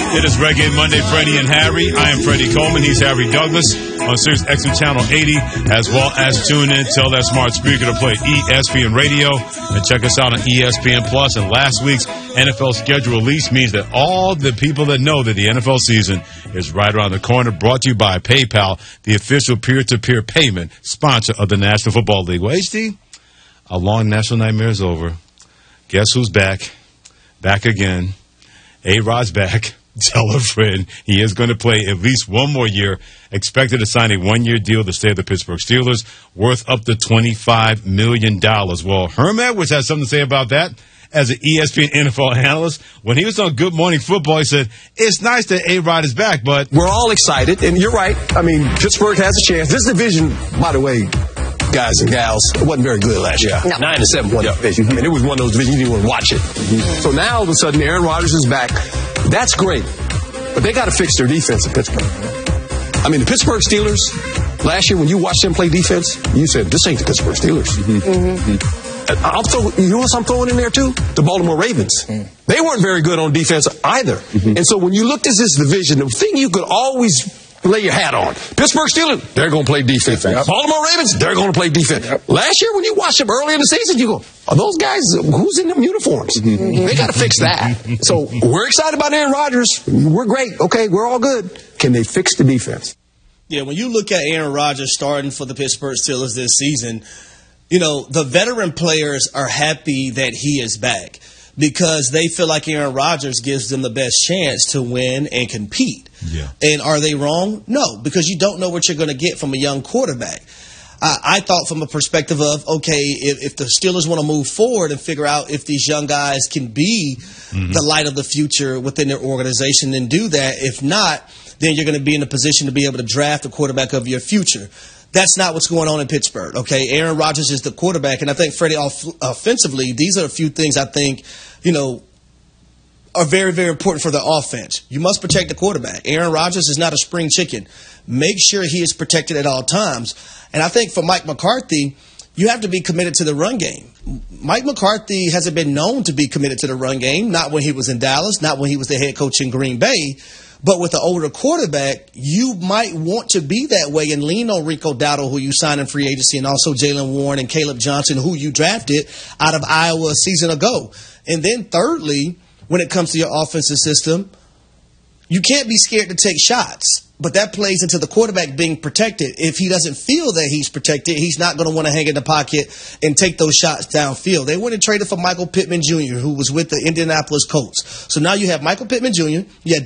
It is Reggae Monday, Freddie and Harry. I am Freddie Coleman. He's Harry Douglas on Sirius XM Channel 80, as well as tune in, tell that smart speaker to play ESPN Radio, and check us out on ESPN Plus. And last week's NFL schedule release means that all the people that know that the NFL season is right around the corner. Brought to you by PayPal, the official peer-to-peer payment sponsor of the National Football League. Well, HD, a long national nightmare is over. Guess who's back? Back again. A-Rod's back. Tell a friend he is going to play at least one more year. Expected to sign a one-year deal to stay with the Pittsburgh Steelers, worth up to $25 million. Well, Herm Edwards has something to say about that. As an ESPN NFL analyst, when he was on Good Morning Football, he said, it's nice that A-Rod is back, but... We're all excited, and you're right. I mean, Pittsburgh has a chance. This division, by the way, guys and gals, it wasn't very good last year. No. 9-7 won the division. I mean, it was one of those divisions you didn't want to watch it. So now, all of a sudden, Aaron Rodgers is back. That's great. But they got to fix their defense in Pittsburgh. I mean, the Pittsburgh Steelers, last year when you watched them play defense, you said, this ain't the Pittsburgh Steelers. You know what I'm throwing in there, too? The Baltimore Ravens. They weren't very good on defense either. And so when you looked at this division, the thing you could always lay your hat on, Pittsburgh Steelers, they're going to play defense. Baltimore Ravens, they're going to play defense. Last year when you watched them early in the season, you go, are those guys, who's in them uniforms? They got to fix that. So we're excited about Aaron Rodgers. We're great. Okay, we're all good. Can they fix the defense? Yeah, when you look at Aaron Rodgers starting for the Pittsburgh Steelers this season, you know, the veteran players are happy that he is back because they feel like Aaron Rodgers gives them the best chance to win and compete. Yeah. And are they wrong? No, because you don't know what you're going to get from a young quarterback. I thought from a perspective of, okay, if the Steelers want to move forward and figure out if these young guys can be the light of the future within their organization, then do that. If not, then you're going to be in a position to be able to draft a quarterback of your future. That's not what's going on in Pittsburgh, okay? Aaron Rodgers is the quarterback, and I think, Freddie, offensively, these are a few things I think, you know, are very, very important for the offense. You must protect the quarterback. Aaron Rodgers is not a spring chicken. Make sure he is protected at all times. And I think for Mike McCarthy, you have to be committed to the run game. Mike McCarthy hasn't been known to be committed to the run game, not when he was in Dallas, not when he was the head coach in Green Bay. But with the older quarterback, you might want to be that way and lean on Rico Dowdle, who you signed in free agency, and also Jaylen Warren and Caleb Johnson, who you drafted out of Iowa a season ago. And then thirdly, when it comes to your offensive system, you can't be scared to take shots. But that plays into the quarterback being protected. If he doesn't feel that he's protected, he's not going to want to hang in the pocket and take those shots downfield. They went and traded for Michael Pittman Jr., who was with the Indianapolis Colts. So now you have Michael Pittman Jr., you have